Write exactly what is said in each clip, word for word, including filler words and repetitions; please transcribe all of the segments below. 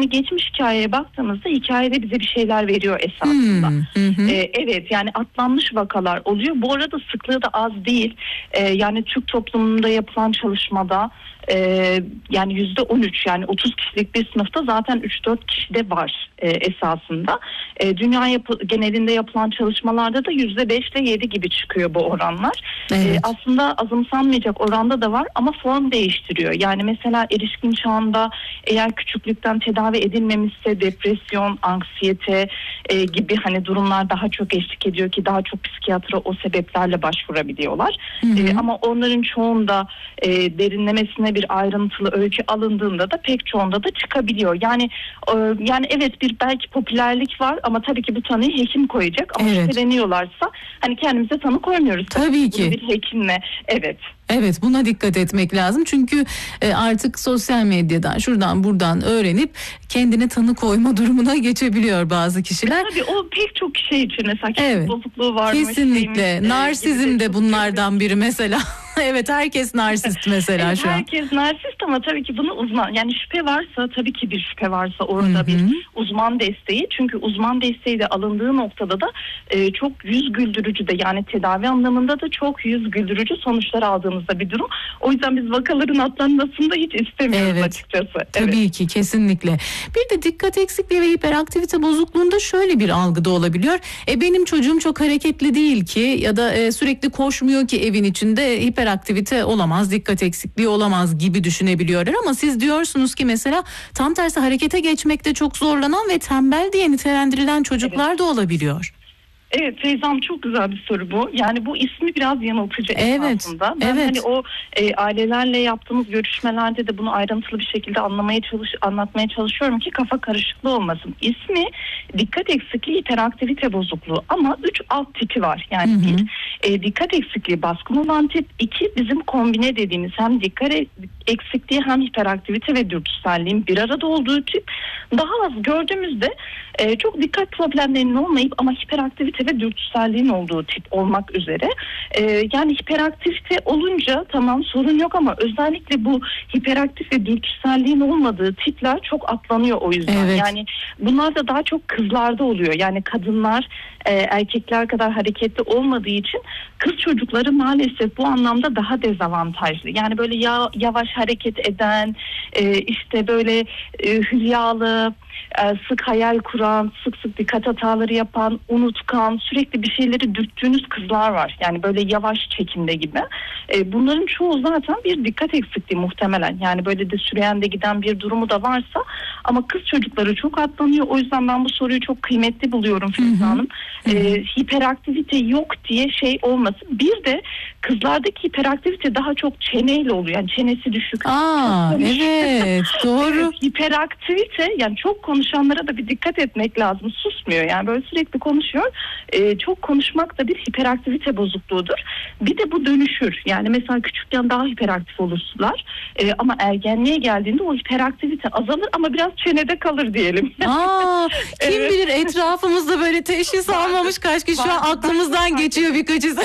hani geçmiş hikayeye baktığımızda hikayede bize bir şeyler veriyor esasında. Hmm. Ee, evet yani atlanmış vakalar oluyor. Bu arada sıklığı da az değil. Ee, yani Türk toplumunda yapılan çalışmada e, yani yüzde on üç yani otuz kişilik bir sınıfta zaten üç dört kişi de var e, esasında. E, dünya yapı, genelinde yapılan çalışmalarda da yüzde beş ile yedi gibi çıkıyor bu oranlar. Evet. E, aslında azımsanmayacak oranda da var ama form değiştiriyor. Yani mesela erişkin çağında eğer küçüklükten tedavi edilmemişse depresyon, anksiyete e, gibi hani durumlar daha çok eşlik ediyor ki daha çok psikiyatra o sebeplerle başvurabiliyorlar. Hı hı. E, ama onların çoğunda e, derinlemesine bir ayrıntılı öykü alındığında da pek çoğunda da çıkabiliyor. Yani e, yani evet bir belki popülerlik var ama tabii ki bu tanıyı hekim koyacak ama Evet. şüpheleniyorlarsa hani kendimize tanı koymuyoruz. Tabii Bunu ki. bir hekimle evet. Evet, buna dikkat etmek lazım çünkü e, artık sosyal medyadan şuradan buradan öğrenip kendine tanı koyma durumuna geçebiliyor bazı kişiler. Tabii o pek çok şey için mesela kişilik Evet. bozukluğu var. Kesinlikle. Narsizm de bunlardan biri mesela. Evet, herkes narsist mesela evet, şu an. herkes narsist ama tabii ki bunu uzman yani şüphe varsa tabii ki bir şüphe varsa orada Hı hı. bir uzman desteği çünkü uzman desteği de alındığı noktada da e, çok yüz güldürücü de yani tedavi anlamında da çok yüz güldürücü sonuçlar aldığımızda bir durum. O yüzden biz vakaların atlanmasını da hiç istemiyoruz Evet. açıkçası. Tabii evet. ki kesinlikle. Bir de dikkat eksikliği ve hiperaktivite bozukluğunda şöyle bir algı da olabiliyor. E benim çocuğum çok hareketli değil ki ya da e, sürekli koşmuyor ki evin içinde hiperaktivite olamaz, dikkat eksikliği olamaz gibi düşünebiliyorlar ama siz diyorsunuz ki mesela tam tersi harekete geçmekte çok zorlanan ve tembel diye nitelendirilen çocuklar Evet. da olabiliyor. Evet Feyzam çok güzel bir soru bu. Yani bu ismi biraz yanıltıcı Evet, esasında. Ben evet. hani o e, ailelerle yaptığımız görüşmelerde de bunu ayrıntılı bir şekilde anlamaya çalış anlatmaya çalışıyorum ki kafa karışıklığı olmasın. İsmi dikkat eksikliği hiperaktivite bozukluğu ama üç alt tipi var. Yani Hı hı. bir e, dikkat eksikliği baskın olan tip, iki bizim kombine dediğimiz hem dikkat eksikliği hem hiperaktivite ve dürtüselliğin bir arada olduğu tip. Daha az gördüğümüzde e, çok dikkat problemlerinin olmayıp ama hiperaktivite ve dürtüselliğin olduğu tip olmak üzere. Ee, yani hiperaktifte olunca tamam sorun yok ama özellikle bu hiperaktif ve dürtüselliğin olmadığı tipler çok atlanıyor o yüzden. Evet. Yani bunlar da daha çok kızlarda oluyor. Yani kadınlar e, erkekler kadar hareketli olmadığı için kız çocukları maalesef bu anlamda daha dezavantajlı. Yani böyle ya, yavaş hareket eden, e, işte böyle e, hülyalı, sık hayal kuran, sık sık dikkat hataları yapan, unutkan, sürekli bir şeyleri dürttüğünüz kızlar var. Yani böyle yavaş çekimde gibi. Bunların çoğu zaten bir dikkat eksikliği muhtemelen. Yani böyle de süreyende giden bir durumu da varsa ama kız çocukları çok atlanıyor. O yüzden ben bu soruyu çok kıymetli buluyorum Feyza Hanım. Ee, hiperaktivite yok diye şey olmasın. Bir de kızlardaki hiperaktivite daha çok çeneyle oluyor. Yani çenesi düşük. Aa, evet, doğru. Evet, hiperaktivite yani çok konuşanlara da bir dikkat etmek lazım. Susmuyor yani böyle sürekli konuşuyor. Ee, çok konuşmak da bir hiperaktivite bozukluğudur. Bir de bu dönüşür. Yani mesela küçükken daha hiperaktif olurlar. Ee, ama ergenliğe geldiğinde o hiperaktivite azalır ama biraz çenede kalır diyelim. Aa, kim Evet. bilir etrafımızda böyle teşhis almamış kaç kişi şu an vardır, aklımızdan vardır. geçiyor birkaçı.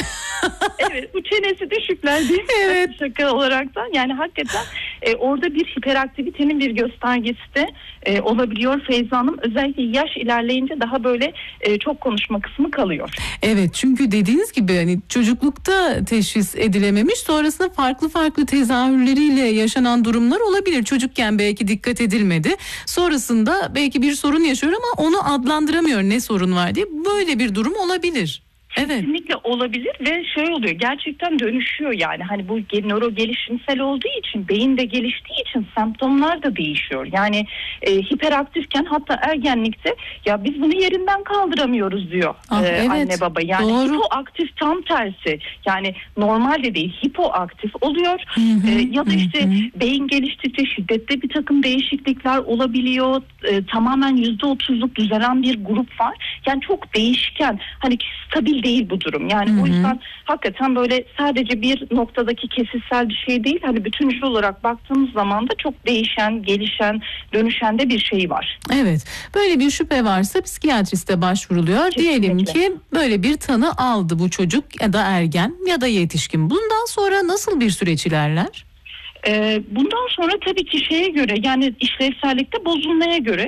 Evet bu çenesi düşükler değil mi? Evet. Şaka olaraktan yani hakikaten e, orada bir hiperaktivitenin bir göstergesi de e, olabiliyor Feyza Hanım. Özellikle yaş ilerleyince daha böyle e, çok konuşma kısmı kalıyor. Evet, çünkü dediğiniz gibi hani çocuklukta teşhis edilememiş, sonrasında farklı farklı tezahürleriyle yaşanan durumlar olabilir. Çocukken belki dikkat edilmedi. Sonrasında belki bir sorun yaşıyor ama onu adlandıramıyor ne sorun var diye. Böyle bir durum olabilir. Evet. Kesinlikle olabilir ve şey oluyor gerçekten dönüşüyor yani hani bu nöro gelişimsel olduğu için beyin de geliştiği için semptomlar da değişiyor. Yani e, hiperaktifken hatta ergenlikte ya biz bunu yerinden kaldıramıyoruz diyor Ah, e, evet, anne baba. Yani doğru. hipoaktif tam tersi yani normalde değil hipoaktif oluyor. Hı hı, e, ya da işte hı hı. beyin geliştikçe şiddetli bir takım değişiklikler olabiliyor. E, tamamen yüzde otuzluk düzelen bir grup var. Yani çok değişken hani stabil değil bu durum. Yani Hı hı. o yüzden hakikaten böyle sadece bir noktadaki kesitsel bir şey değil. Hani bütüncül olarak baktığımız zaman da çok değişen, gelişen, dönüşen de bir şey var. Evet. Böyle bir şüphe varsa psikiyatriste başvuruluyor. Kesinlikle. Diyelim ki böyle bir tanı aldı bu çocuk ya da ergen ya da yetişkin. Bundan sonra nasıl bir süreç ilerler? Ee, bundan sonra tabii ki şeye göre yani işlevsellikte bozulmaya göre